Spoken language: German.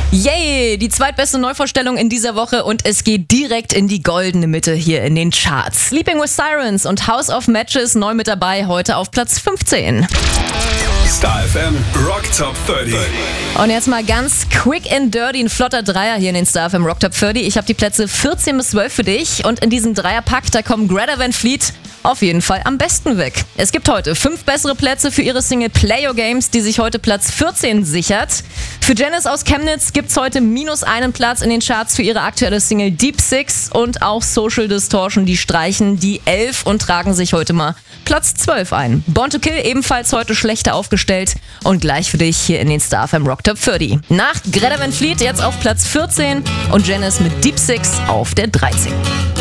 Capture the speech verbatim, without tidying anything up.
Yay, die zweitbeste Neuvorstellung in dieser Woche und es geht direkt in die goldene Mitte hier in den Charts. Sleeping with Sirens und House of Matches neu mit dabei, heute auf Platz fünfzehn. Star F M Rock Top dreißig. Und jetzt mal ganz quick and dirty, ein flotter Dreier hier in den Star F M Rock Top dreißig. Ich habe die Plätze vierzehn bis zwölf für dich und in diesem Dreierpack, da kommen Greta Van Fleet auf jeden Fall am besten weg. Es gibt heute fünf bessere Plätze für ihre Single Play Your Games, die sich heute Platz vierzehn sichert. Für Janice aus Chemnitz gibt's heute minus einen Platz in den Charts für ihre aktuelle Single Deep Six und auch Social Distortion, die streichen die elf und tragen sich heute mal Platz zwölf ein. Born to Kill ebenfalls heute schlechter aufgestellt und gleich für dich hier in den Star F M Rock Top dreißig. Nach Greta Van Fleet jetzt auf Platz vierzehn und Janice mit Deep Six auf der dreizehn.